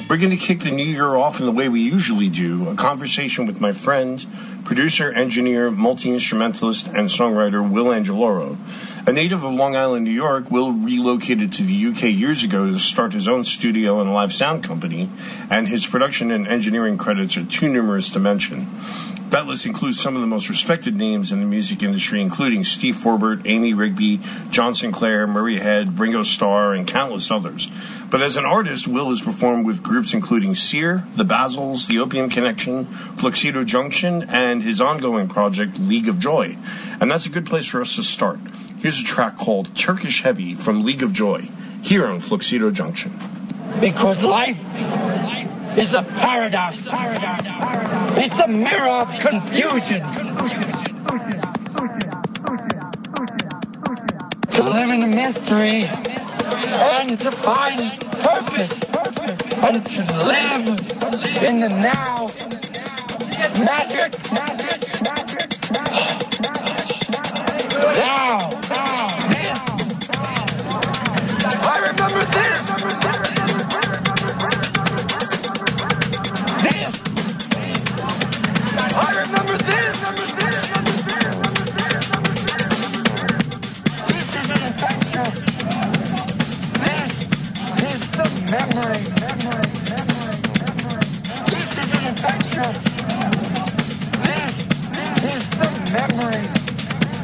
We're going to kick the new year off in the way we usually do, a conversation with my friend, producer, engineer, multi-instrumentalist, and songwriter Will Angeloro. A native of Long Island, New York, Will relocated to the UK years ago to start his own studio and live sound company, and his production and engineering credits are too numerous to mention. That list includes some of the most respected names in the music industry, including Steve Forbert, Amy Rigby, John Sinclair, Murray Head, Ringo Starr, and countless others. But as an artist, Will has performed with groups including Sear, The Basils, The Opium Connection, Fluxido Junction, and his ongoing project, League of Joy. And that's a good place for us to start. Here's a track called Turkish Heavy from League of Joy, here on Fluxido Junction. Because life is a paradox. It's a mirror of confusion. To live in a mystery and to find purpose and to live in the now. Magic. Now. I remember this. I remember this. This is an adventure. This is the memory.